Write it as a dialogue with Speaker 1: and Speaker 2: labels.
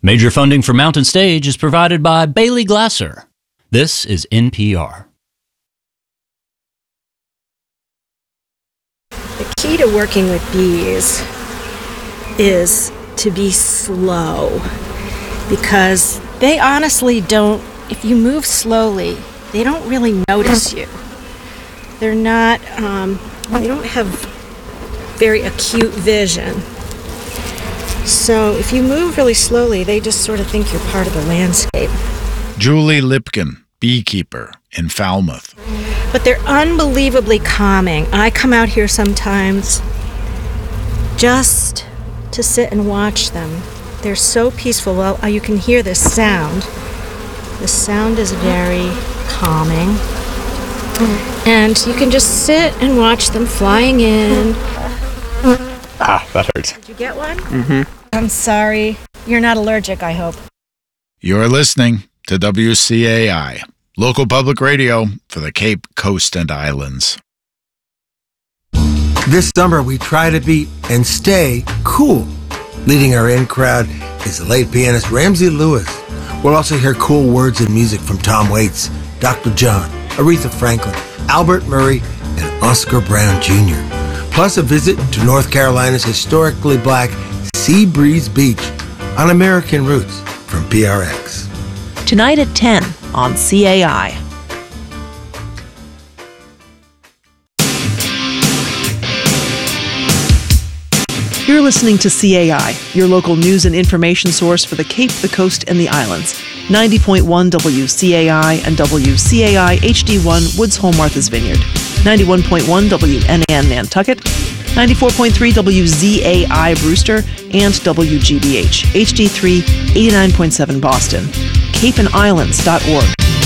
Speaker 1: Major funding for Mountain Stage is provided by Bailey Glasser. This is NPR.
Speaker 2: The key to working with bees is to be slow, because they honestly don't, if you move slowly, they don't really notice you. They're not, they don't have very acute vision. So if you move really slowly, they just sort of think you're part of the landscape.
Speaker 3: Julie Lipkin, beekeeper in Falmouth.
Speaker 2: But they're unbelievably calming. I come out here sometimes just to sit and watch them. They're so peaceful. Well, you can hear this sound. The sound is very calming. And you can just sit and watch them flying in.
Speaker 4: Ah, that hurts.
Speaker 2: Did you get one? Mm-hmm. I'm sorry. You're not allergic, I hope.
Speaker 3: You're listening to WCAI, local public radio for the Cape Coast and Islands.
Speaker 5: This summer, we try to be and stay cool. Leading our in crowd is the late pianist Ramsey Lewis. We'll also hear cool words and music from Tom Waits, Dr. John, Aretha Franklin, Albert Murray, and Oscar Brown Jr. Plus a visit to North Carolina's historically black Sea Breeze Beach on American Roots from PRX.
Speaker 6: Tonight at 10 on CAI. You're listening to CAI, your local news and information source for the Cape, the Coast, and the Islands. 90.1 WCAI and WCAI HD1 Woods Hole Martha's Vineyard. 91.1 WNAN Nantucket. 94.3 WZAI Brewster and WGBH HD3 89.7 Boston. CapeandIslands.org.